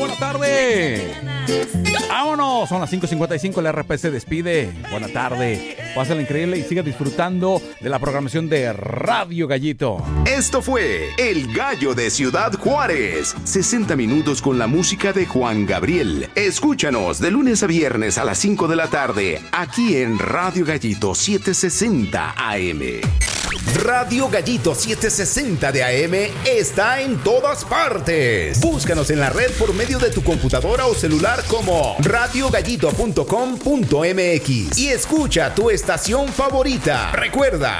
buena tarde. Vámonos, son las 5:55, el RP se despide. Buena tarde, pásala increíble y siga disfrutando de la programación de Radio Gallito. Esto fue El Gallo de Ciudad Juárez. 60 minutos con la música de Juan Gabriel. Escúchanos de lunes a viernes a las 5 de la tarde, aquí en Radio Gallito 760 AM. Radio Gallito 760 de AM está en todas partes. Búscanos en la red por medio de tu computadora o celular como radiogallito.com.mx y escucha tu estación favorita. Recuerda,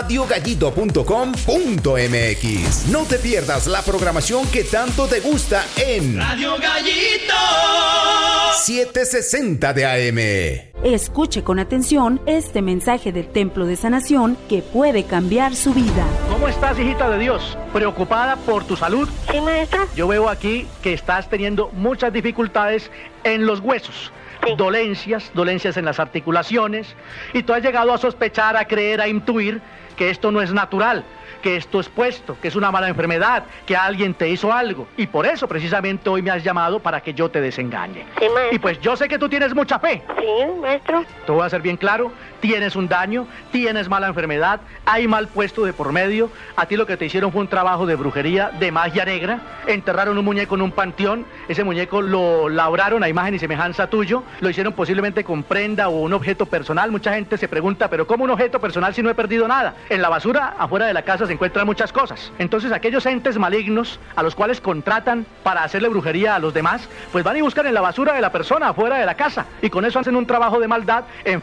radiogallito.com.mx. No te pierdas la programación que tanto te gusta en Radio Gallito 760 de AM. Escuche con atención este mensaje del Templo de Sanación que puede cambiar su vida. ¿Cómo estás, hijita de Dios? ¿Preocupada por tu salud? Sí, maestra. Yo veo aquí que estás teniendo muchas dificultades en los huesos. Sí. Dolencias en las articulaciones. Y tú has llegado a sospechar, a creer, a intuir que esto no es natural, que esto es puesto, que es una mala enfermedad, que alguien te hizo algo. Y por eso precisamente hoy me has llamado para que yo te desengañe. Sí, maestro. Y pues yo sé que tú tienes mucha fe. Sí, maestro. Te voy a ser bien claro, tienes un daño, tienes mala enfermedad, hay mal puesto de por medio. A ti lo que te hicieron fue un trabajo de brujería, de magia negra. Enterraron un muñeco en un panteón, ese muñeco lo labraron a imagen y semejanza tuyo, lo hicieron posiblemente con prenda o un objeto personal. Mucha gente se pregunta, pero ¿cómo un objeto personal si no he perdido nada? En la basura, afuera de la casa, se encuentran muchas cosas. Entonces aquellos entes malignos a los cuales contratan para hacerle brujería a los demás, pues van y buscan en la basura de la persona, afuera de la casa, y con eso hacen un trabajo de maldad en